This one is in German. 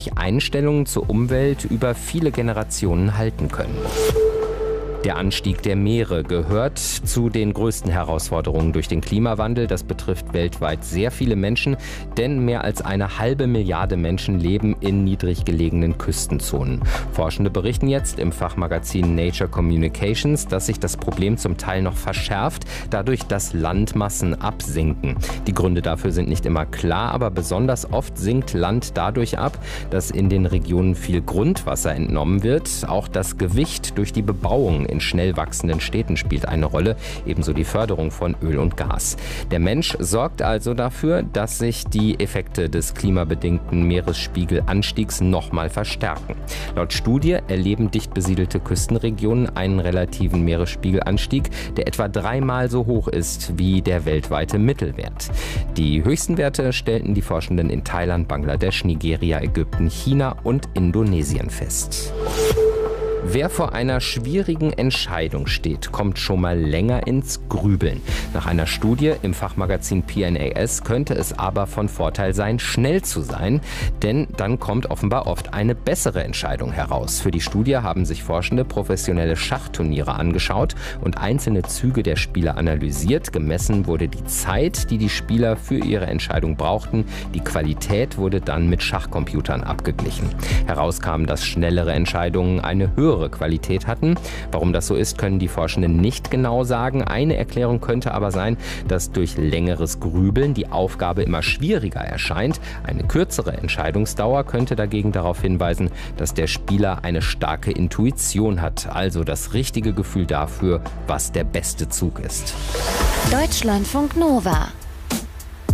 Einstellungen zur Umwelt über viele Generationen halten können. Der Anstieg der Meere gehört zu den größten Herausforderungen durch den Klimawandel. Das betrifft weltweit sehr viele Menschen, denn mehr als 1,5 Milliarde Menschen leben in niedrig gelegenen Küstenzonen. Forschende berichten jetzt im Fachmagazin Nature Communications, dass sich das Problem zum Teil noch verschärft, dadurch, dass Landmassen absinken. Die Gründe dafür sind nicht immer klar, aber besonders oft sinkt Land dadurch ab, dass in den Regionen viel Grundwasser entnommen wird. Auch das Gewicht durch die Bebauung in schnell wachsenden Städten spielt eine Rolle, ebenso die Förderung von Öl und Gas. Der Mensch sorgt also dafür, dass sich die Effekte des klimabedingten Meeresspiegelanstiegs nochmal verstärken. Laut Studie erleben dicht besiedelte Küstenregionen einen relativen Meeresspiegelanstieg, der etwa 3-mal so hoch ist wie der weltweite Mittelwert. Die höchsten Werte stellten die Forschenden in Thailand, Bangladesch, Nigeria, Ägypten, China und Indonesien fest. Wer vor einer schwierigen Entscheidung steht, kommt schon mal länger ins Grübeln. Nach einer Studie im Fachmagazin PNAS könnte es aber von Vorteil sein, schnell zu sein, denn dann kommt offenbar oft eine bessere Entscheidung heraus. Für die Studie haben sich Forschende professionelle Schachturniere angeschaut und einzelne Züge der Spieler analysiert. Gemessen wurde die Zeit, die die Spieler für ihre Entscheidung brauchten. Die Qualität wurde dann mit Schachcomputern abgeglichen. Heraus kam, dass schnellere Entscheidungen eine höhere Qualität hatten. Warum das so ist, können die Forschenden nicht genau sagen. Eine Erklärung könnte aber sein, dass durch längeres Grübeln die Aufgabe immer schwieriger erscheint. Eine kürzere Entscheidungsdauer könnte dagegen darauf hinweisen, dass der Spieler eine starke Intuition hat, also das richtige Gefühl dafür, was der beste Zug ist. Deutschlandfunk Nova